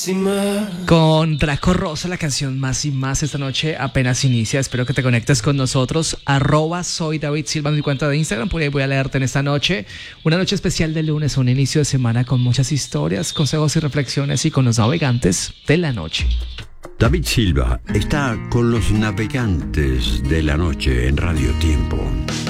Con Draco Rosa, la canción Más y Más esta noche apenas inicia. Espero que te conectes con nosotros. @soy David Silva en mi cuenta de Instagram. Por ahí voy a leerte en esta noche. Una noche especial de lunes, un inicio de semana con muchas historias, consejos y reflexiones y con los navegantes de la noche. David Silva está con los navegantes de la noche en Radio Tiempo.